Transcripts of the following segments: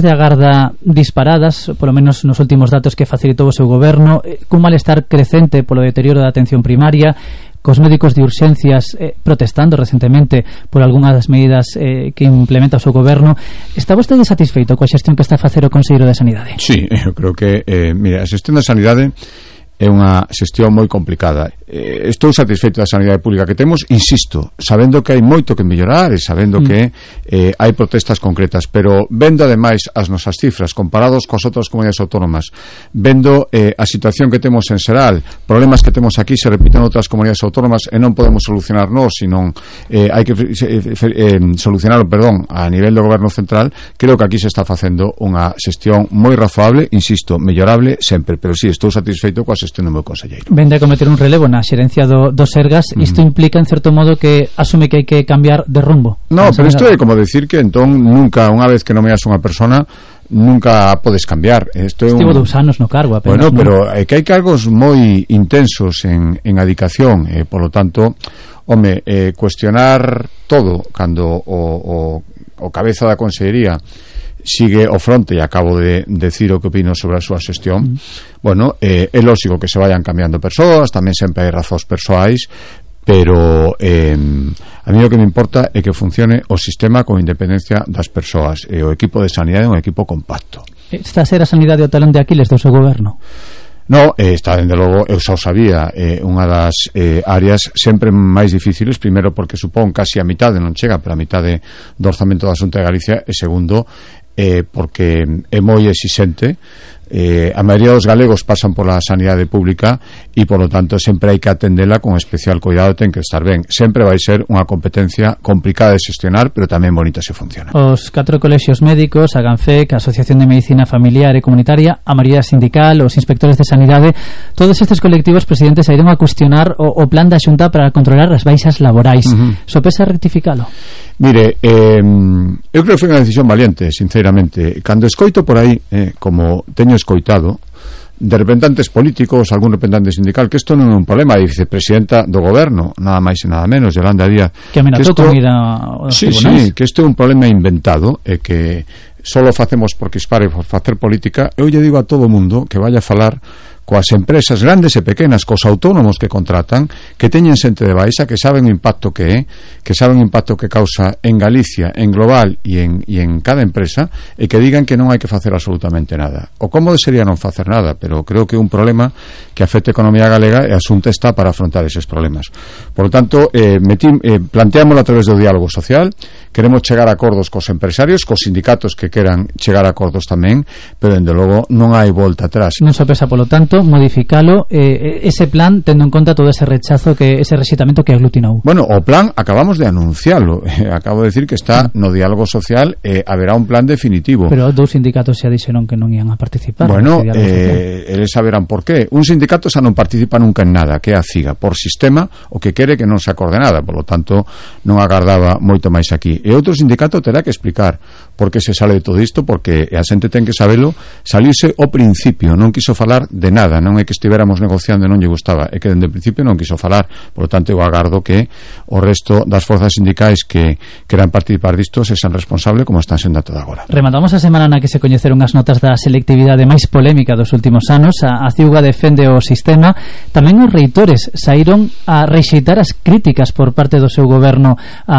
de agarda disparadas, polo menos nos últimos datos que facilitou o seu goberno, cun malestar crecente polo deterioro da atención primaria, cos médicos de urxencias protestando recentemente por algunhas das medidas que implementa o seu goberno. Está vostede satisfeito coa xestión que está a facer o Conselleiro de Sanidade? Sí, eu creo que mira, a xestión da sanidade é unha xestión moi complicada. Estou satisfeito da sanidade pública que temos, insisto, sabendo que hai moito que mellorar e sabendo que hai protestas concretas, pero vendo ademais as nosas cifras comparados coas outras comunidades autónomas, vendo a situación que temos en Seral, problemas que temos aquí se repiten en outras comunidades autónomas e non podemos solucionarnos, senón hai que solucionarlo, a nivel do goberno central. Creo que aquí se está facendo unha xestión moi razoable, insisto, mellorable sempre, pero sí, estou satisfeito coa xestión do meu conselleiro. Vende a cometer un relevo na xerencia do Sergas. Isto implica en certo modo que asume que hai que cambiar de rumbo. No, pero isto é como decir que entón nunca, unha vez que nomeas unha persona, nunca podes cambiar. Estivo 2 anos no cargo apenas. Bueno, pero é que hai cargos moi intensos en adicación, polo tanto, cuestionar todo cando o cabeza da consellería sigue o fronte, e acabo de decir o que opino sobre a súa xestión. Bueno, é lógico que se vayan cambiando persoas, tamén sempre hai razóns persoais, pero a mí o que me importa é que funcione o sistema con independencia das persoas, e o equipo de sanidade é un equipo compacto. Está a ser a sanidade o talón de Aquiles do seu goberno? No, está, dende logo, eu xa o sabía, unha das áreas sempre máis difíciles, primeiro porque supón casi a mitade, non chega, pero a mitade do orzamento da Xunta de Galicia, e segundo, porque é moi exixente. A maioría dos galegos pasan pola sanidade pública e, polo tanto, sempre hai que atendela con especial cuidado, ten que estar ben. Sempre vai ser unha competencia complicada de xestionar, pero tamén bonita se funciona. Os 4 colexios médicos, a GANFEC, a Asociación de Medicina Familiar e Comunitaria, a Maioría Sindical, os inspectores de sanidade, todos estes colectivos, presidente, saíron a cuestionar o plan da Xunta para controlar as baixas laborais. Sopesa rectificalo? Mire, eu creo que foi unha decisión valiente, sinceramente. Cando escoito por aí, como teño escoitado, de representantes políticos, algún representante sindical, que isto non é un problema, a vicepresidenta do goberno, nada máis e nada menos, Yolanda Díaz, que amenazou con ir aos tribunais. Sí, que isto é un problema inventado, e que solo facemos por quispar e por facer política. Eu lle digo a todo o mundo que vaya a falar coas empresas grandes e pequenas, cos autónomos que contratan, que teñen xente de baixa, que saben o impacto que é, que saben o impacto que causa en Galicia, en global e en cada empresa, e que digan que non hai que facer absolutamente nada. O cómodo sería non facer nada, pero creo que é un problema que afecta a economía galega, e a Xunta está para afrontar eses problemas. Por lo tanto, planteámoslo a través do diálogo social. Queremos chegar a acordos cos empresarios, cos sindicatos que queran chegar a acordos tamén, pero, dende logo, non hai volta atrás. Non sopesa, polo tanto, modificalo ese plan, tendo en conta todo ese rechazo, ese rexeitamento que aglutinou. Bueno, o plan acabamos de anunciarlo. Acabo de decir que está no diálogo social, haberá un plan definitivo. Pero 2 sindicatos xa dixeron que non ian a participar. Bueno, eles saberán por qué. Un sindicato xa non participa nunca en nada, que é a CIGA, por sistema, o que quere que non se acorde nada, por lo tanto non agardaba moito máis aquí. E outro sindicato terá que explicar por que se sale de todo isto, porque a xente ten que sabelo. Salirse ao principio, non quiso falar de nada, non é que estivéramos negociando e non lle gustaba, é que dende o principio non quiso falar. Por lo tanto, eu agardo que o resto das forzas sindicais que queran participar disto se sean responsables, como están sendo ata agora. Rematamos a semana na que se coñeceron as notas da selectividade máis polémica dos últimos anos. A CIUGA defende o sistema. Tamén os reitores saíron a rexeitar as críticas por parte do seu goberno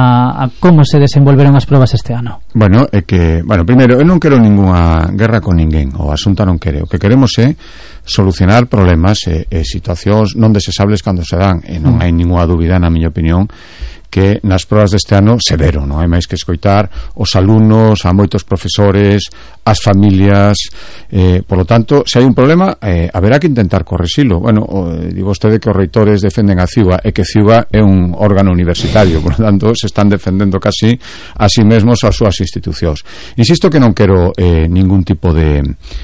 a como se desenvolveron as probas este ano. Bueno, é que, primeiro, eu non quero ningunha guerra con ninguén, o a Xunta non quere. O que queremos é solucionar problemas e situacións non desesables cando se dan, e non hai ninguna dúbida, na miña opinión, que nas probas deste ano se veron, non hai máis que escoitar os alumnos, a moitos profesores, as familias, por lo tanto, se hai un problema, haberá que intentar correxilo. Bueno, digo vostede que os reitores defenden a CIUGA, e que CIUGA é un órgano universitario, por lo tanto, se están defendendo casi a sí mesmos as súas institucións. Insisto que non quero ningún tipo de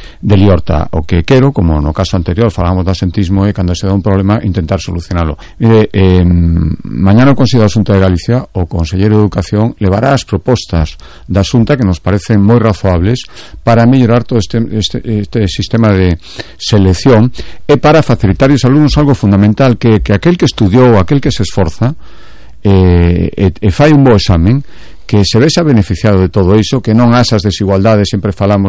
liorta. O que quero, como no caso anterior falamos de asentismo, é cando se dá un problema intentar solucionalo. Mire, mañana o Consello da Xunta de Galicia, o Conselleiro de Educación levará as propostas da Xunta que nos parecen moi razoables para mellorar todo este sistema de selección, e para facilitar aos alumnos algo fundamental, que aquel que estudiou, aquel que se esforza e fai un bo examen, que se vexa beneficiado de todo iso, que non asas desigualdades, sempre falamos